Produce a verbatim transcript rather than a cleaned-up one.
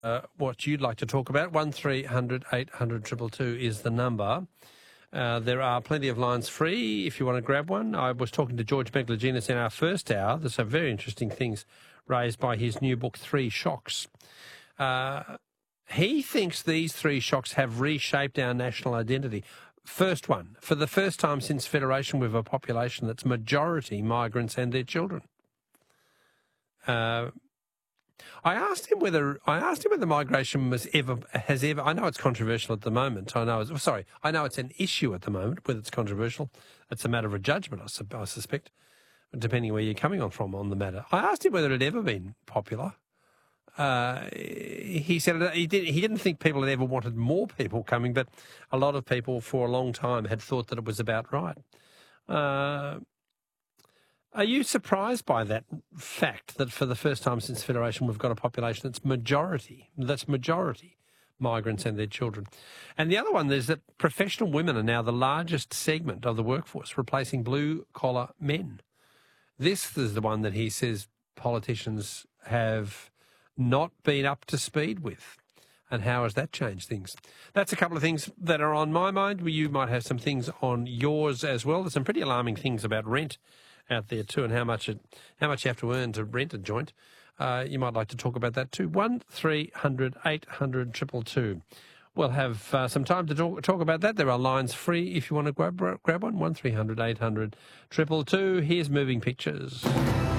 uh, what you'd like to talk about. one three hundred eight hundred two two two is the number. Uh, there are plenty of lines free if you want to grab one. I was talking to George Megalogenis in our first hour. There's some very interesting things raised by his new book, Three Shocks. Uh, he thinks these three shocks have reshaped our national identity. First one, for the first time since Federation, we have a population that's majority migrants and their children. Uh, I asked him whether I asked him whether migration was ever has ever. I know it's controversial at the moment. I know. It's, sorry, I know it's an issue at the moment. Whether it's controversial, it's a matter of a judgment. I, su- I suspect, depending where you're coming on from on the matter. I asked him whether it had ever been popular. Uh, he said he did. He didn't think people had ever wanted more people coming, but a lot of people for a long time had thought that it was about right. Uh, Are you surprised by that fact that for the first time since Federation we've got a population that's majority, that's majority migrants and their children? And the other one is that professional women are now the largest segment of the workforce, replacing blue-collar men. This is the one that he says politicians have not been up to speed with. And how has that changed things? That's a couple of things that are on my mind. You might have some things on yours as well. There's some pretty alarming things about rent out there too, and how much it, how much you have to earn to rent a joint. Uh, you might like to talk about that too. One three hundred eight hundred triple two. We'll have uh, some time to talk, talk about that. There are lines free if you want to grab grab one. One three hundred eight hundred triple two. Here's Moving Pictures.